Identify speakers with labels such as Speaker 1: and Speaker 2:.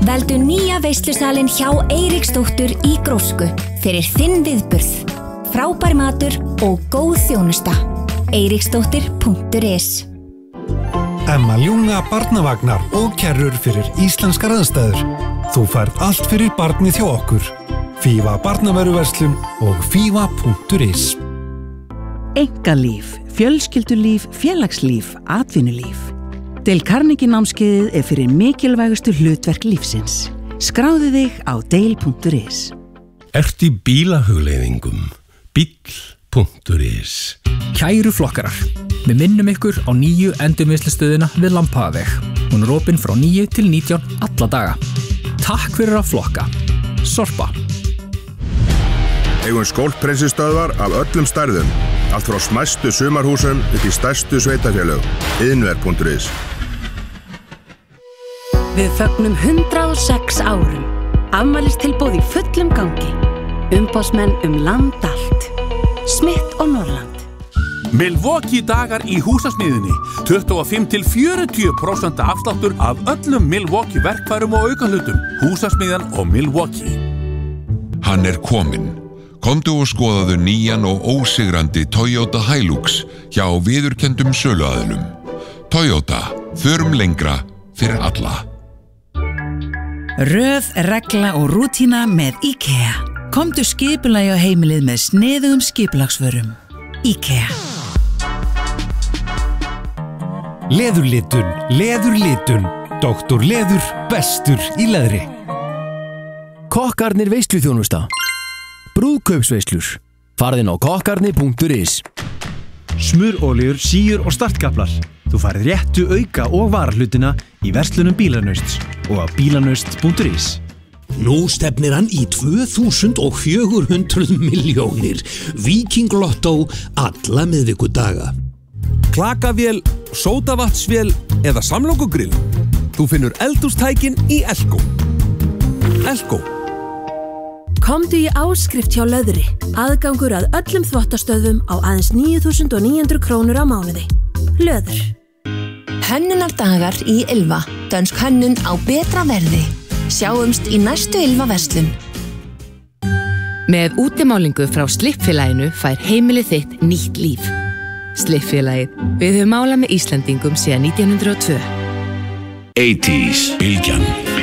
Speaker 1: Veldu nýja veislusalinn hjá Eiríksdóttur í Grósku fyrir þinn viðburð. Frábær matur og góð þjónusta. Eiríksdóttir.is
Speaker 2: Emma Ljúna barnavagnar og kerrur fyrir íslenskar aðstæður. Þú færð allt fyrir barnið hjá okkur. Fífa barnavöruverslun og fífa.is
Speaker 3: Einkalíf, fjölskyldulíf, félagslíf, atvinnulíf. Dale Carnegie námskeiðið fyrir mikilvægustu hlutverk lífsins. Skráðu þig á dale.is.
Speaker 4: Ertu í bílahugleiðingum? Bíll.is
Speaker 5: Kæru flokkarar, við minnum ykkur á nýju endurvinnslustöðina við Lampaðaveg. Hún opin frá 9 til 19 alla daga. Takk fyrir að flokka. Sorpa.
Speaker 6: Eigum skólprennsistöðvar af öllum stærðum. Allt frá smæstu sumarhúsum upp í stærstu sveitafélög. Iðnver.is
Speaker 7: Við fögnum 106 árum. Afmælistilboð í fullum gangi. Umboðsmenn land allt. Smith og Norrland.
Speaker 8: Milwaukee dagar í húsasmiðinni. 25–40% afsláttur af öllum Milwaukee verkfærum og aukahlutum. Húsasmiðjan og Milwaukee.
Speaker 9: Hann kominn. Komdu og skoðaðu nýjan og ósigrandi Toyota Hilux hjá viðurkenndum söluaðilum. Toyota, förum lengra fyrir alla.
Speaker 3: Röð, regla og rútína með IKEA. Komdu skipulagi á heimilið með sniðugum skipulagsvörum. IKEA.
Speaker 2: Leðurlitun. Doktor Leður, bestur í leðri.
Speaker 10: Kokkarnir veisluþjónusta. Brúðkaupsveislur. Farðinn á kokkarni.is.
Speaker 11: Smurolíur, síur og startkaplar. Þú færð réttu auka og varahlutina í verslunum Bílanausts og á bílanaust.is.
Speaker 12: Nú stefnir hann í 2400 milljónir. Viking Lotto alla miðvikudaga.
Speaker 13: Klakavél, sódavatnsvél eða samlokugrill. Þú finnur eldhústækin í Elko. Elko.
Speaker 7: Komdu í áskrift hjá Löðri. Aðgangur að öllum þvottastöðvum á aðeins 9.900 krónur á mánuði. Löður.
Speaker 1: Hönnunardagar í Ylva. Dönsk hönnun á betra verði. Sjáumst í næstu Ylva-verslun.
Speaker 14: Með útimálingu frá Slippfélaginu fær heimilið þitt nýtt líf. Slippfélagið. Við höfum málað með Íslendingum síðan 1902.
Speaker 15: 80s Bylgjan.